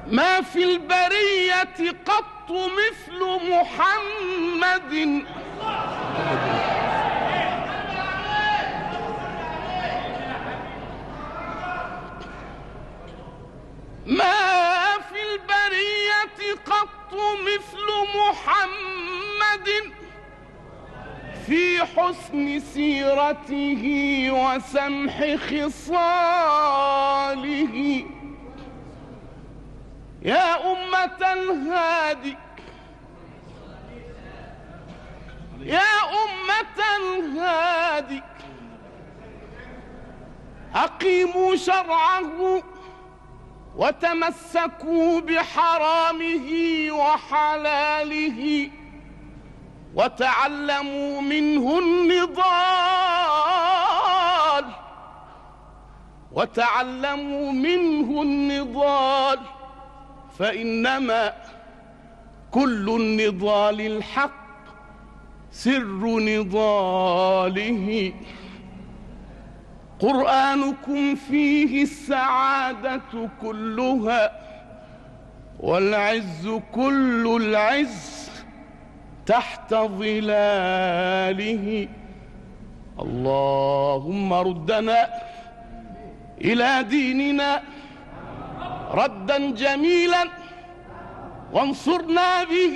ما في البرية قط مثل محمد ما في البرية قط مثل محمد في حسن سيرته وسمح خصاله. يا أمة الهادي يا أمة الهادي أقيموا شرعه وتمسكوا بحرامه وحلاله وتعلموا منه النضال فإنما كل النضال الحق سر نضاله. قرآنكم فيه السعادة كلها والعز كل العز تحت ظلاله. اللهم ردنا إلى ديننا ردا جميلا وانصرنا به